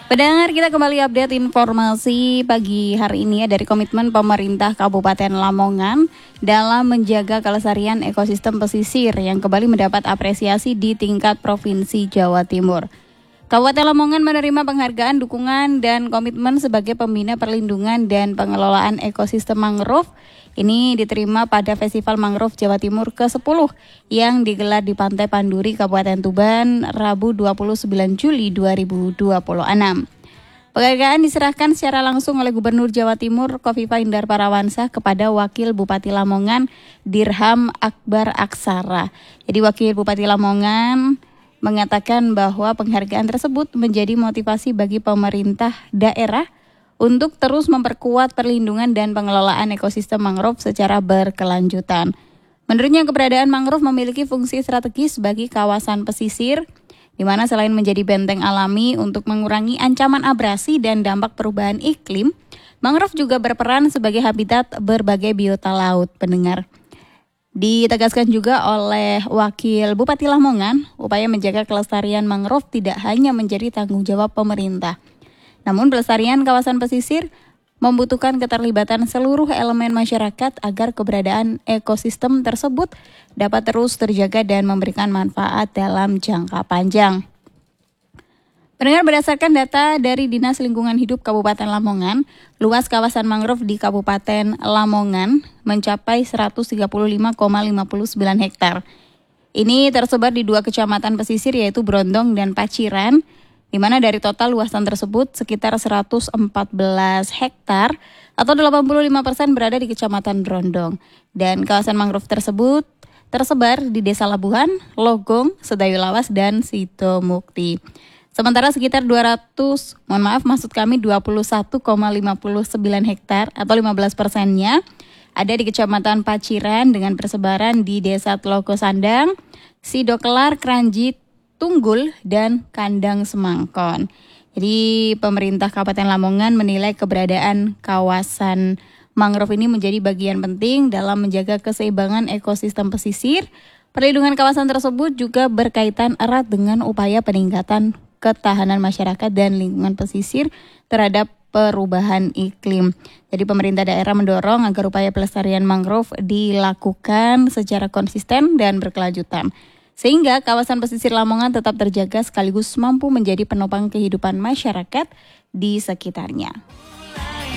Pendengar, kita kembali update informasi pagi hari ini ya dari komitmen pemerintah Kabupaten Lamongan dalam menjaga kelestarian ekosistem pesisir yang kembali mendapat apresiasi di tingkat Provinsi Jawa Timur. Kabupaten Lamongan menerima penghargaan, dukungan, dan komitmen sebagai pembina perlindungan dan pengelolaan ekosistem mangrove. Ini diterima pada Festival Mangrove Jawa Timur ke-10 yang digelar di Pantai Panduri, Kabupaten Tuban, Rabu 29 Juli 2026. Penghargaan diserahkan secara langsung oleh Gubernur Jawa Timur Khofifah Indar Parawansa kepada Wakil Bupati Lamongan Dirham Akbar Aksara. Jadi Wakil Bupati Lamongan mengatakan bahwa penghargaan tersebut menjadi motivasi bagi pemerintah daerah untuk terus memperkuat perlindungan dan pengelolaan ekosistem mangrove secara berkelanjutan. Menurutnya, keberadaan mangrove memiliki fungsi strategis bagi kawasan pesisir, di mana selain menjadi benteng alami untuk mengurangi ancaman abrasi dan dampak perubahan iklim, mangrove juga berperan sebagai habitat berbagai biota laut. Pendengar, ditegaskan juga oleh Wakil Bupati Lamongan, upaya menjaga kelestarian mangrove tidak hanya menjadi tanggung jawab pemerintah. Namun pelestarian kawasan pesisir membutuhkan keterlibatan seluruh elemen masyarakat agar keberadaan ekosistem tersebut dapat terus terjaga dan memberikan manfaat dalam jangka panjang. Pendengar, berdasarkan data dari Dinas Lingkungan Hidup Kabupaten Lamongan, luas kawasan mangrove di Kabupaten Lamongan mencapai 135,59 hektar. Ini tersebar di 2 kecamatan pesisir yaitu Brondong dan Paciran, di mana dari total luasan tersebut sekitar 114 hektar atau 85% berada di Kecamatan Brondong. Dan kawasan mangrove tersebut tersebar di Desa Labuhan, Logong, Sedayu Lawas, dan Sitomukti. Sementara sekitar 21,59 hektar atau 15%-nya ada di Kecamatan Paciran dengan persebaran di Desa Tloko Sandang, Sidokelar, Kranji, Tunggul, dan Kandang Semangkon. Jadi pemerintah Kabupaten Lamongan menilai keberadaan kawasan mangrove ini menjadi bagian penting dalam menjaga keseimbangan ekosistem pesisir. Perlindungan kawasan tersebut juga berkaitan erat dengan upaya peningkatan ketahanan masyarakat dan lingkungan pesisir terhadap perubahan iklim. Jadi pemerintah daerah mendorong agar upaya pelestarian mangrove dilakukan secara konsisten dan berkelanjutan, sehingga kawasan pesisir Lamongan tetap terjaga sekaligus mampu menjadi penopang kehidupan masyarakat di sekitarnya.